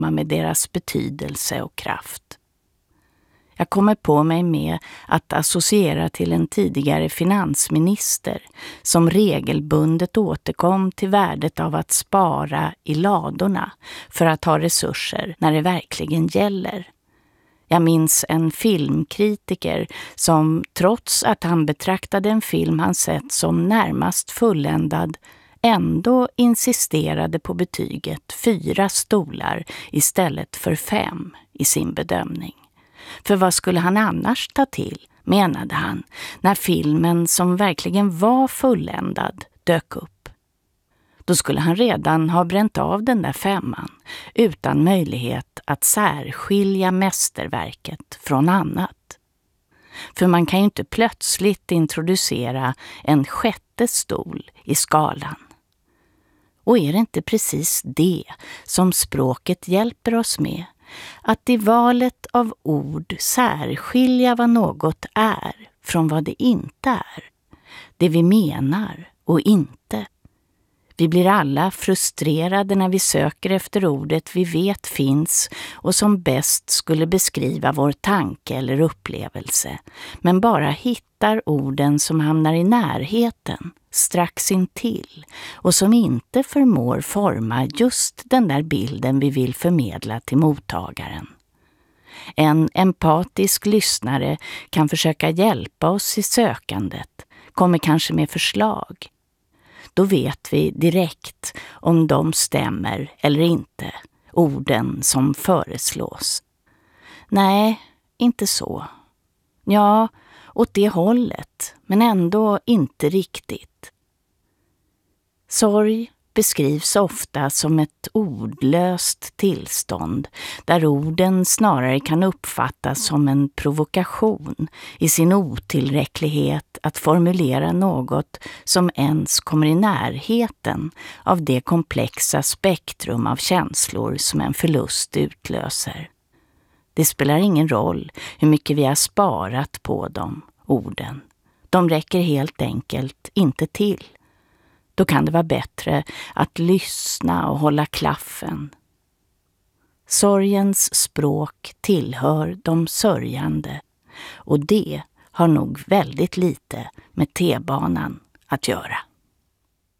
med deras betydelse och kraft. Jag kommer på mig med att associera till en tidigare finansminister som regelbundet återkom till värdet av att spara i ladorna för att ha resurser när det verkligen gäller. Jag minns en filmkritiker som, trots att han betraktade en film han sett som närmast fulländad, ändå insisterade på betyget 4 stolar istället för 5 i sin bedömning. För vad skulle han annars ta till, menade han, när filmen som verkligen var fulländad dök upp? Då skulle han redan ha bränt av den där 5:an utan möjlighet att särskilja mästerverket från annat. För man kan ju inte plötsligt introducera en 6:e stol i skalan. Och är det inte precis det som språket hjälper oss med? Att i valet av ord särskilja vad något är från vad det inte är. Det vi menar och inte. Vi blir alla frustrerade när vi söker efter ordet vi vet finns och som bäst skulle beskriva vår tanke eller upplevelse, men bara hittar orden som hamnar i närheten, strax intill, och som inte förmår forma just den där bilden vi vill förmedla till mottagaren. En empatisk lyssnare kan försöka hjälpa oss i sökandet, kommer kanske med förslag. Då vet vi direkt om de stämmer eller inte, orden som föreslås. Nej, inte så. Ja, åt det hållet, men ändå inte riktigt. Sorg beskrivs ofta som ett ordlöst tillstånd där orden snarare kan uppfattas som en provokation i sin otillräcklighet att formulera något som ens kommer i närheten av det komplexa spektrum av känslor som en förlust utlöser. Det spelar ingen roll hur mycket vi har sparat på dem, orden. De räcker helt enkelt inte till. Då kan det vara bättre att lyssna och hålla klaffen. Sorgens språk tillhör de sörjande, och det har nog väldigt lite med T-banan att göra.